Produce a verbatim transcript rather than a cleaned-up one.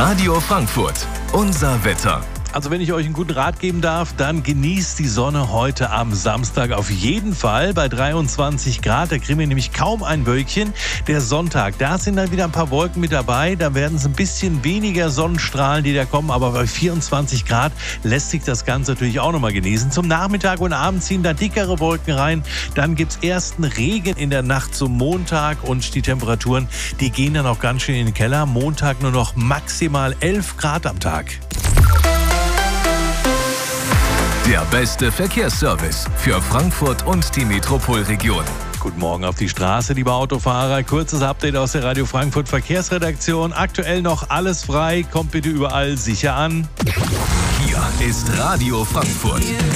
Radio Frankfurt, unser Wetter. Also wenn ich euch einen guten Rat geben darf, dann genießt die Sonne heute am Samstag auf jeden Fall bei dreiundzwanzig Grad. Da kriegen wir nämlich kaum ein Wölkchen. Der Sonntag, da sind dann wieder ein paar Wolken mit dabei. Da werden es ein bisschen weniger Sonnenstrahlen, die da kommen. Aber bei vierundzwanzig Grad lässt sich das Ganze natürlich auch nochmal genießen. Zum Nachmittag und Abend ziehen da dickere Wolken rein. Dann gibt es ersten Regen in der Nacht zum Montag. Und die Temperaturen, die gehen dann auch ganz schön in den Keller. Montag nur noch maximal elf Grad am Tag. Der beste Verkehrsservice für Frankfurt und die Metropolregion. Guten Morgen auf die Straße, liebe Autofahrer. Kurzes Update aus der Radio Frankfurt Verkehrsredaktion. Aktuell noch alles frei. Kommt bitte überall sicher an. Hier ist Radio Frankfurt.